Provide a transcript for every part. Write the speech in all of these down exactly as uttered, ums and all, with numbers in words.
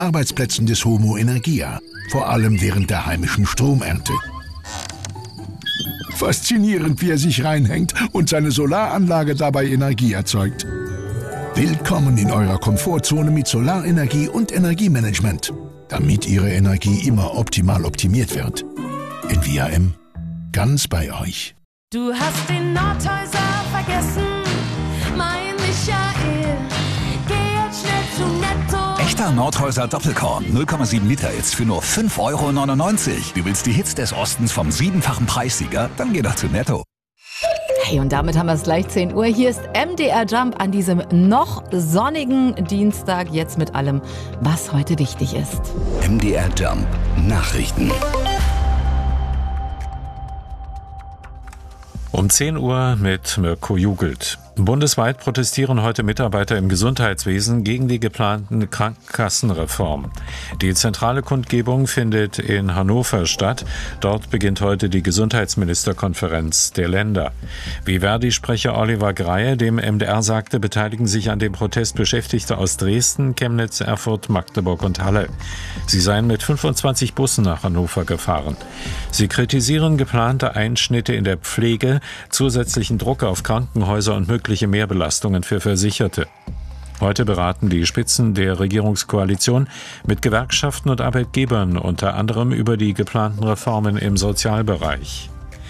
Arbeitsplätzen des Homo Energia, vor allem während der heimischen Stromernte. Faszinierend, wie er sich reinhängt und seine Solaranlage dabei Energie erzeugt. Willkommen in eurer Komfortzone mit Solarenergie und Energiemanagement, damit Ihre Energie immer optimal optimiert wird. In V R M, ganz bei euch. Du hast den Nordhäuser vergessen, mein Michael. Geh jetzt schnell zu Netto. Echter Nordhäuser Doppelkorn, null Komma sieben Liter jetzt für nur fünf Euro neunundneunzig. Du willst die Hits des Ostens vom siebenfachen Preissieger? Dann geh doch zu Netto. Hey, und damit haben wir es gleich zehn Uhr. Hier ist M D R Jump an diesem noch sonnigen Dienstag. Jetzt mit allem, was heute wichtig ist. M D R Jump Nachrichten. Um zehn Uhr mit Mirko Jugelt. Bundesweit protestieren heute Mitarbeiter im Gesundheitswesen gegen die geplanten Krankenkassenreform. Die zentrale Kundgebung findet in Hannover statt. Dort beginnt heute die Gesundheitsministerkonferenz der Länder. Wie Verdi-Sprecher Oliver Greie dem M D R sagte, beteiligen sich an dem Protest Beschäftigte aus Dresden, Chemnitz, Erfurt, Magdeburg und Halle. Sie seien mit fünfundzwanzig Bussen nach Hannover gefahren. Sie kritisieren geplante Einschnitte in der Pflege, zusätzlichen Druck auf Krankenhäuser und mögliche Mehrbelastungen für Versicherte. Heute beraten die Spitzen der Regierungskoalition mit Gewerkschaften und Arbeitgebern unter anderem über die geplanten Reformen im Sozialbereich.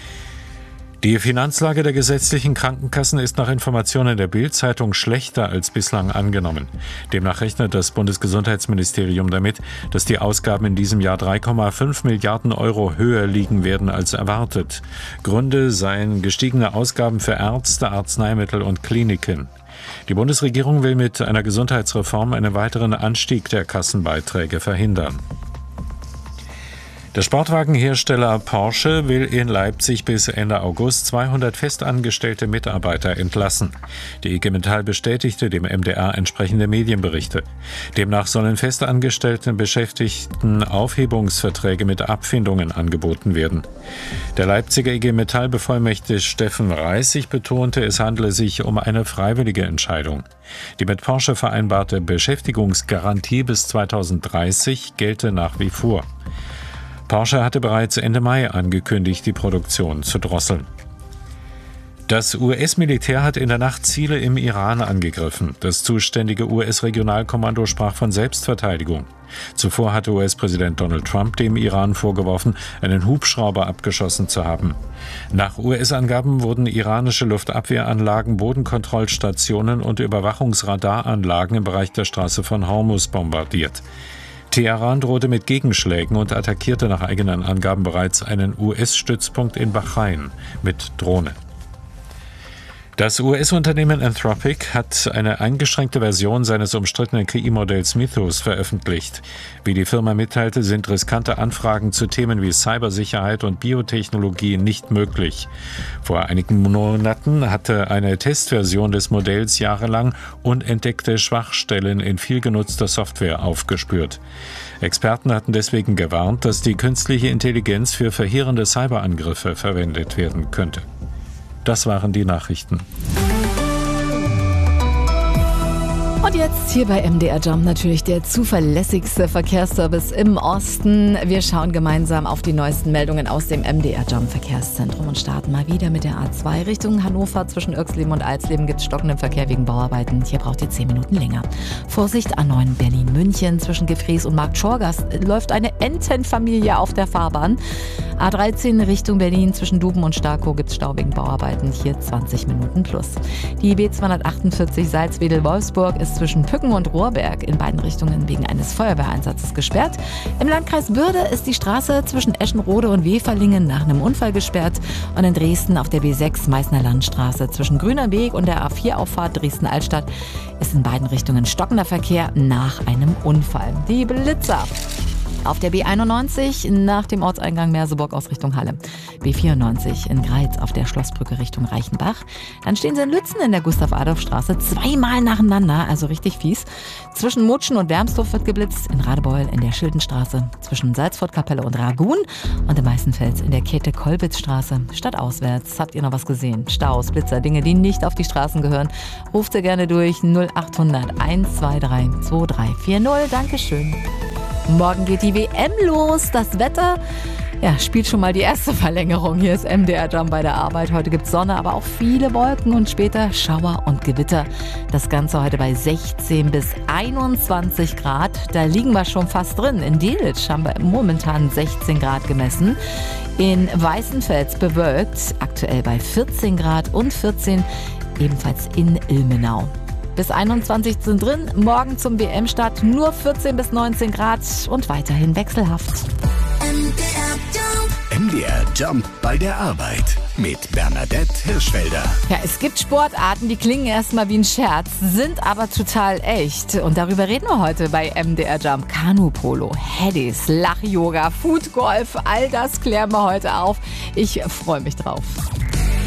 Die Finanzlage der gesetzlichen Krankenkassen ist nach Informationen der Bild-Zeitung schlechter als bislang angenommen. Demnach rechnet das Bundesgesundheitsministerium damit, dass die Ausgaben in diesem Jahr drei Komma fünf Milliarden Euro höher liegen werden als erwartet. Gründe seien gestiegene Ausgaben für Ärzte, Arzneimittel und Kliniken. Die Bundesregierung will mit einer Gesundheitsreform einen weiteren Anstieg der Kassenbeiträge verhindern. Der Sportwagenhersteller Porsche will in Leipzig bis Ende August zweihundert festangestellte Mitarbeiter entlassen. Die I G Metall bestätigte dem M D R entsprechende Medienberichte. Demnach sollen festangestellten Beschäftigten Aufhebungsverträge mit Abfindungen angeboten werden. Der Leipziger I G Metall-Bevollmächtigte Steffen Reissig betonte, es handele sich um eine freiwillige Entscheidung. Die mit Porsche vereinbarte Beschäftigungsgarantie bis zweitausenddreißig gelte nach wie vor. Porsche hatte bereits Ende Mai angekündigt, die Produktion zu drosseln. Das U S-Militär hat in der Nacht Ziele im Iran angegriffen. Das zuständige U S-Regionalkommando sprach von Selbstverteidigung. Zuvor hatte U S-Präsident Donald Trump dem Iran vorgeworfen, einen Hubschrauber abgeschossen zu haben. Nach U S-Angaben wurden iranische Luftabwehranlagen, Bodenkontrollstationen und Überwachungsradaranlagen im Bereich der Straße von Hormuz bombardiert. Teheran drohte mit Gegenschlägen und attackierte nach eigenen Angaben bereits einen U S-Stützpunkt in Bahrain mit Drohnen. Das U S-Unternehmen Anthropic hat eine eingeschränkte Version seines umstrittenen K I-Modells Mythos veröffentlicht. Wie die Firma mitteilte, sind riskante Anfragen zu Themen wie Cybersicherheit und Biotechnologie nicht möglich. Vor einigen Monaten hatte eine Testversion des Modells jahrelang unentdeckte Schwachstellen in viel genutzter Software aufgespürt. Experten hatten deswegen gewarnt, dass die künstliche Intelligenz für verheerende Cyberangriffe verwendet werden könnte. Das waren die Nachrichten. Und jetzt hier bei M D R Jump natürlich der zuverlässigste Verkehrsservice im Osten. Wir schauen gemeinsam auf die neuesten Meldungen aus dem M D R Jump Verkehrszentrum und starten mal wieder mit der A zwei Richtung Hannover. Zwischen Irxleben und Alsleben gibt es stockenden Verkehr wegen Bauarbeiten. Hier braucht ihr zehn Minuten länger. Vorsicht, A neun Berlin-München. Zwischen Gefries und Markt Schorgast läuft eine Entenfamilie auf der Fahrbahn. A dreizehn Richtung Berlin. Zwischen Duben und Starkow gibt es Stau wegen Bauarbeiten. Hier zwanzig Minuten plus. Die B zweihundertachtundvierzig Salzwedel-Wolfsburg ist zwischen Pücken und Rohrberg in beiden Richtungen wegen eines Feuerwehreinsatzes gesperrt. Im Landkreis Bürde ist die Straße zwischen Eschenrode und Weferlingen nach einem Unfall gesperrt. Und in Dresden auf der B sechs Meißner Landstraße zwischen Grüner Weg und der A vier Auffahrt Dresden-Altstadt ist in beiden Richtungen stockender Verkehr nach einem Unfall. Die Blitzer. Auf der B einundneunzig nach dem Ortseingang Merseburg aus Richtung Halle. B vierundneunzig in Greiz auf der Schlossbrücke Richtung Reichenbach. Dann stehen sie in Lützen in der Gustav-Adolf-Straße. Zweimal nacheinander, also richtig fies. Zwischen Mutschen und Wermsdorf wird geblitzt. In Radebeul in der Schildenstraße. Zwischen Salzfortkapelle und Ragun. Und im Meißenfels in der Käthe-Kolbitz-Straße. Stadtauswärts. Habt ihr noch was gesehen? Staus, Blitzer, Dinge, die nicht auf die Straßen gehören. Ruft ihr gerne durch null achthundert eins zwei drei zwei drei vier null. Dankeschön. Morgen geht die W M los. Das Wetter, ja, spielt schon mal die erste Verlängerung. Hier ist M D R Jump bei der Arbeit. Heute gibt es Sonne, aber auch viele Wolken und später Schauer und Gewitter. Das Ganze heute bei sechzehn bis einundzwanzig Grad. Da liegen wir schon fast drin. In Delitzsch haben wir momentan sechzehn Grad gemessen. In Weißenfels bewölkt, aktuell bei vierzehn Grad und vierzehn ebenfalls in Ilmenau. Bis einundzwanzig sind drin, morgen zum W M-Start nur vierzehn bis neunzehn Grad und weiterhin wechselhaft. M D R Jump bei der Arbeit mit Bernadette Hirschfelder. Ja, es gibt Sportarten, die klingen erstmal wie ein Scherz, sind aber total echt. Und darüber reden wir heute bei M D R Jump. Kanu-Polo, Headies, Lach-Yoga, Foodgolf, all das klären wir heute auf. Ich freue mich drauf.